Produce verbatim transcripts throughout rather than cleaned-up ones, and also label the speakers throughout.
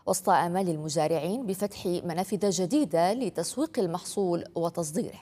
Speaker 1: وسط آمال المزارعين بفتح منافذ جديدة لتسويق المحصول وتصديره.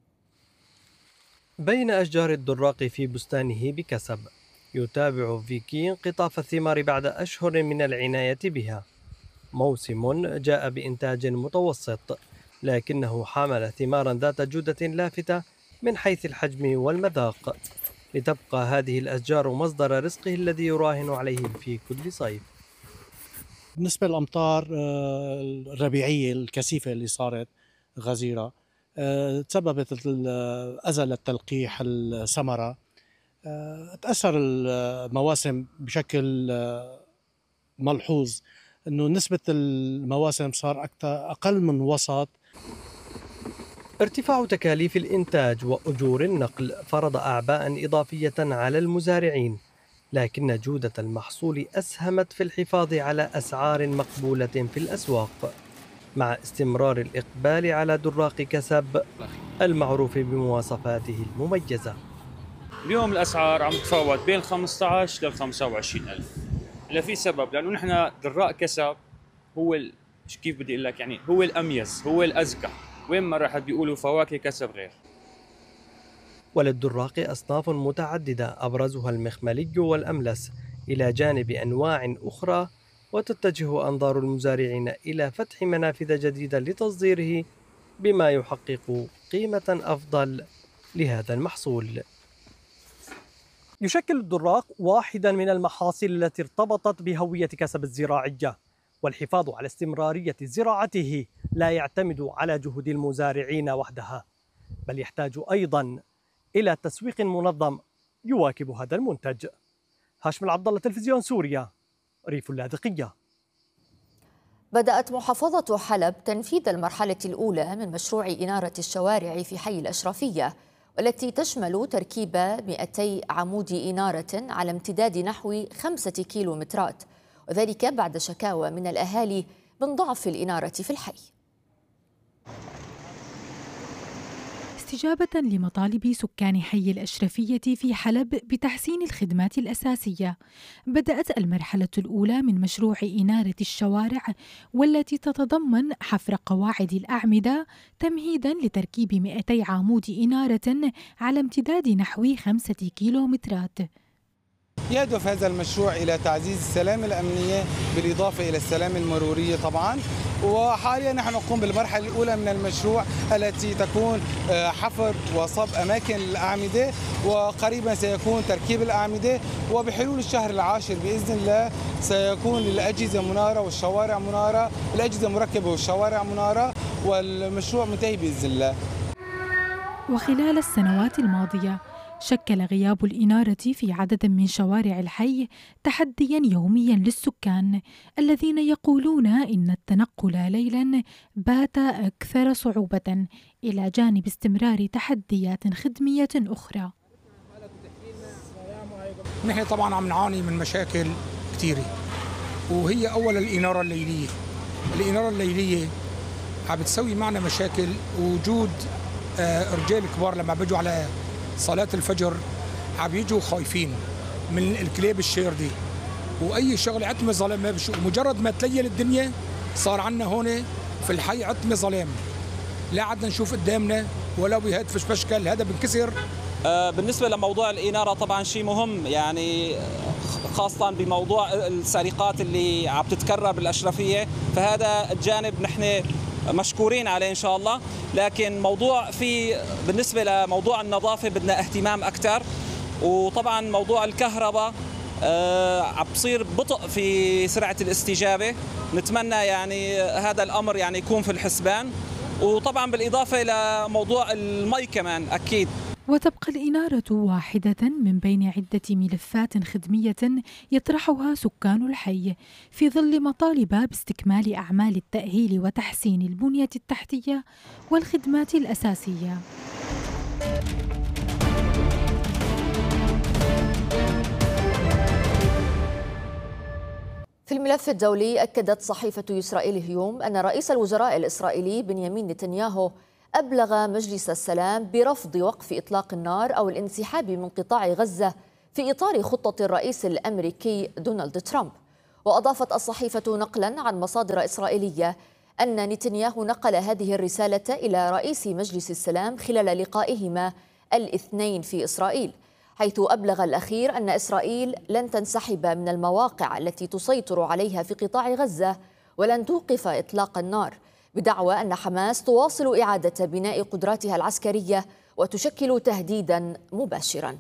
Speaker 2: بين أشجار الدراق في بستانه بكسب، يتابع فيكي انقطاف الثمار بعد أشهر من العناية بها. موسم جاء بإنتاج متوسط، لكنه حامل ثمارا ذات جودة لافتة من حيث الحجم والمذاق، لتبقى هذه الأشجار مصدر رزقه الذي يراهن عليه في كل صيف.
Speaker 3: بالنسبة للأمطار الربيعية الكثيفة اللي صارت غزيرة تسببت أزل التلقيح الثمرة، تأثر المواسم بشكل ملحوظ، أنه نسبة المواسم صار أكثر أقل من وسط.
Speaker 2: ارتفاع تكاليف الإنتاج وأجور النقل فرض أعباء إضافية على المزارعين، لكن جودة المحصول أسهمت في الحفاظ على أسعار مقبولة في الأسواق، مع استمرار الإقبال على دراق كسب المعروف بمواصفاته المميزة.
Speaker 4: اليوم الأسعار عم تتفاوت بين خمسة عشر لل خمسة وعشرين ألف. هلا في سبب، لأنه نحن دراق كسب هو ال... كيف بدي أقول لك، يعني هو الأميز، هو الأزكى. وين ما راح بيقولوا فواكه كسب غير.
Speaker 2: وللدراق أصناف متعددة أبرزها المخملي والأملس، إلى جانب أنواع أخرى، وتتجه أنظار المزارعين إلى فتح منافذ جديدة لتصديره، بما يحقق قيمة أفضل لهذا المحصول. يشكل الدراق واحدا من المحاصيل التي ارتبطت بهوية كسب الزراعية، والحفاظ على استمرارية زراعته لا يعتمد على جهود المزارعين وحدها، بل يحتاج أيضا إلى تسويق منظم يواكب هذا المنتج. هاشم العبد الله، تلفزيون سوريا، ريف اللاذقية.
Speaker 1: بدأت محافظة حلب تنفيذ المرحلة الأولى من مشروع إنارة الشوارع في حي الأشرفية، والتي تشمل تركيب مئتي عمود إنارة على امتداد نحو خمسة كيلومترات، وذلك بعد شكاوى من الأهالي من ضعف الإنارة في الحي.
Speaker 5: استجابة لمطالب سكان حي الأشرفية في حلب بتحسين الخدمات الأساسية، بدأت المرحلة الأولى من مشروع إنارة الشوارع، والتي تتضمن حفر قواعد الأعمدة تمهيداً لتركيب مئتي عمود إنارة على امتداد نحو خمسة كيلومترات.
Speaker 6: يهدف هذا المشروع إلى تعزيز السلامة الأمنية بالإضافة إلى السلامة المرورية طبعاً. وحاليا نحن نقوم بالمرحلة الأولى من المشروع التي تكون حفر وصب أماكن الأعمدة، وقريبا سيكون تركيب الأعمدة، وبحلول الشهر العاشر بإذن الله سيكون الأجهزة منارة والشوارع منارة، الأجهزة مركبة والشوارع منارة، والمشروع منتهي بإذن الله.
Speaker 5: وخلال السنوات الماضية شكل غياب الإنارة في عدد من شوارع الحي تحدياً يومياً للسكان، الذين يقولون إن التنقل ليلاً بات أكثر صعوبة، إلى جانب استمرار تحديات خدمية أخرى.
Speaker 7: نحن طبعاً عم نعاني من مشاكل كثيرة، وهي أولاً الإنارة الليلية. الإنارة الليلية عم بتسوي معنا مشاكل، وجود رجال كبار لما بيجوا على صلاة الفجر عم يجوا خايفين من الكلاب الشاردة، وأي شغلة عتمة ظلام ما بشوف. مجرد ما تليل الدنيا صار عنا هون في الحي عتمة ظلام، لا عدنا نشوف قدامنا ولا بهدفش بشكل، هذا بنكسر.
Speaker 8: آه بالنسبة لموضوع الإنارة طبعا شيء مهم، يعني خاصة بموضوع السرقات اللي عم تتكرر بالأشرفية، فهذا الجانب نحن مشكورين عليه إن شاء الله. لكن موضوع في بالنسبة لموضوع النظافة بدنا اهتمام أكثر، وطبعا موضوع الكهرباء آه عم بصير بطء في سرعة الاستجابة، نتمنى يعني هذا الأمر يعني يكون في الحسبان، وطبعا بالإضافة إلى موضوع المي كمان أكيد.
Speaker 5: وتبقى الإنارة واحدة من بين عدة ملفات خدمية يطرحها سكان الحي في ظل مطالب باستكمال أعمال التأهيل وتحسين البنية التحتية والخدمات الأساسية.
Speaker 1: في الملف الدولي، أكدت صحيفة إسرائيل اليوم أن رئيس الوزراء الإسرائيلي بنيامين نتنياهو أبلغ مجلس السلام برفض وقف إطلاق النار أو الانسحاب من قطاع غزة في إطار خطة الرئيس الأمريكي دونالد ترامب. وأضافت الصحيفة نقلا عن مصادر إسرائيلية أن نتنياهو نقل هذه الرسالة إلى رئيس مجلس السلام خلال لقائهما الاثنين في إسرائيل، حيث أبلغ الأخير أن إسرائيل لن تنسحب من المواقع التي تسيطر عليها في قطاع غزة ولن توقف إطلاق النار، بدعوى أن حماس تواصل إعادة بناء قدراتها العسكرية وتشكل تهديدا مباشرا.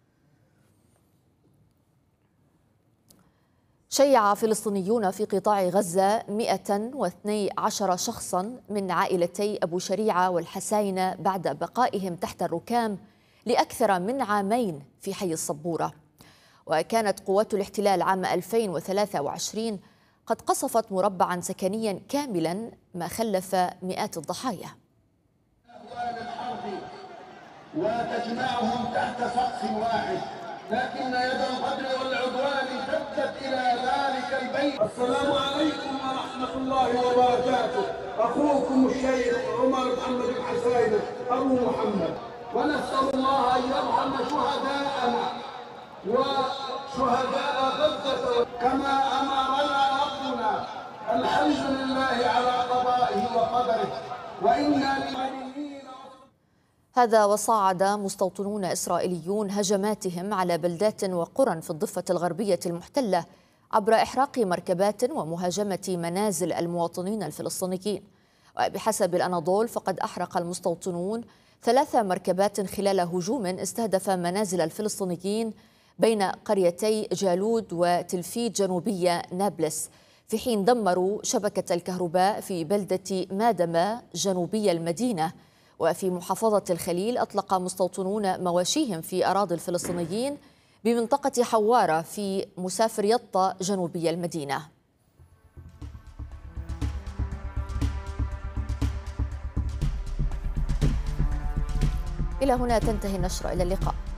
Speaker 1: شيع فلسطينيون في قطاع غزة مئة واثني عشر شخصا من عائلتي أبو شريعة والحساينة بعد بقائهم تحت الركام لأكثر من عامين في حي الصبورة. وكانت قوات الاحتلال عام ألفين وثلاثة وعشرين قد قصفت مربعا سكنيا كاملا ما خلف مئات الضحايا.
Speaker 9: وتجمعهم تحت سقف واحد، لكن يد القتل والعدوان تبت إلى ذلك البيت. السلام عليكم ورحمة الله وبركاته. أخوكم الشيخ عمر محمد الحساينة أبو محمد، ونسأل الله أن يرحم شهداءنا وشهداء غزة كما أمرنا ربنا. الحمد لله على قضائه وقدره وإنا لله.
Speaker 1: هذا وصاعد مستوطنون إسرائيليون هجماتهم على بلدات وقرى في الضفة الغربية المحتلة عبر إحراق مركبات ومهاجمة منازل المواطنين الفلسطينيين. وبحسب الأناضول فقد أحرق المستوطنون ثلاث مركبات خلال هجوم استهدف منازل الفلسطينيين بين قريتي جالود وتلفيد جنوبية نابلس، في حين دمروا شبكة الكهرباء في بلدة مادمة جنوبية المدينة. وفي محافظة الخليل أطلق مستوطنون مواشيهم في أراضي الفلسطينيين بمنطقة حوارة في مسافر يطا جنوبي المدينة. إلى هنا تنتهي النشرة، إلى اللقاء.